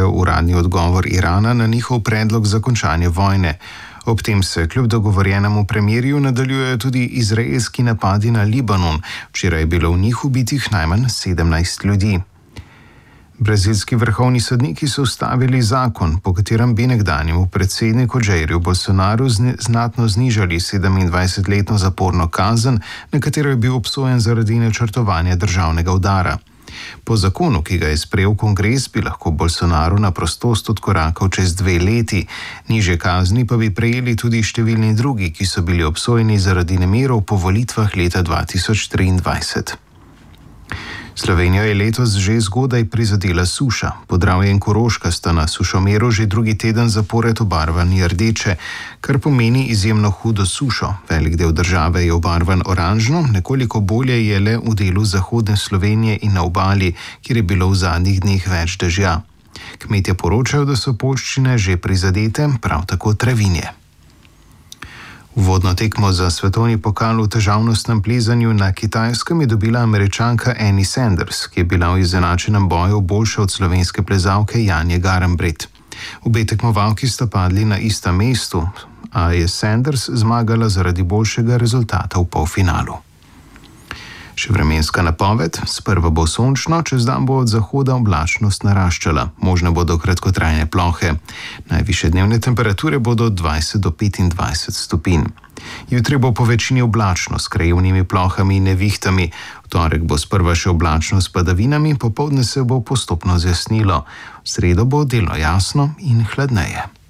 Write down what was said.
čakajo uradni odgovor Irana na njihov predlog za končanje vojne. Ob tem se kljub dogovorjenemu premirju nadaljujejo tudi izraelski napadi na Libanon. Včeraj je bilo v njih ubitih najmanj 17 ljudi. Brazilski vrhovni sodniki so ustavili zakon, po katerem bi nekdanjemu predsedniku Jairju Bolsonaru znatno znižali 27-letno zaporno kazen, na katero je bil obsojen zaradi načrtovanja državnega udara. Po zakonu, ki ga je sprejel kongres, bi lahko Bolsonaru na prostost odkorakal čez 2 leti. Nižje kazni pa bi prejeli tudi številni drugi, ki so bili obsojeni zaradi nemirov po volitvah leta 2023. Slovenijo je letos že zgodaj prizadela suša. Podravje in Koroška sta na sušomeru že drugi teden zapored obarvani rdeče, kar pomeni izjemno hudo sušo. Velik del države je obarvan oranžno, nekoliko bolje je le v delu zahodne Slovenije in na obali, kjer je bilo v zadnjih dneh več dežja. Kmetje poročajo, da so poljščine že prizadete, prav tako travinje. Uvodno tekmo za svetovni pokal v težavnostnem plezanju na Kitajskem je dobila Američanka Annie Sanders, ki je bila v izenačenem boju boljša od slovenske plezalke Janje Garnbret. Obe tekmovalki sta padli na istem mestu, a je Sanders zmagala zaradi boljšega rezultata v polfinalu. Še vremenska napoved: sprva bo sončno, čez dan bo od zahoda oblačnost naraščala. Možne bodo kratkotrajne plohe. Najvišje dnevne temperature bodo od 20 do 25 stopinj. Jutri bo po večini oblačno s krajevnimi plohami in nevihtami. V torek bo sprva še oblačno s padavinami, popoldne se bo postopno zjasnilo. V sredo bo delno jasno in hladneje.